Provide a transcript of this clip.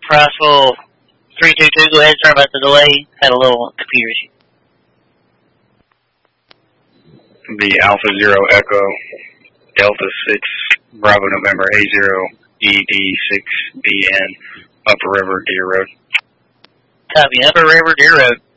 Roswell 322, go ahead, sorry about the delay. Had a little computer issue. The Alpha Zero Echo Delta 6 Bravo November A0 ED6BN Upper River Deer Road. Copy, Upper River Deer Road.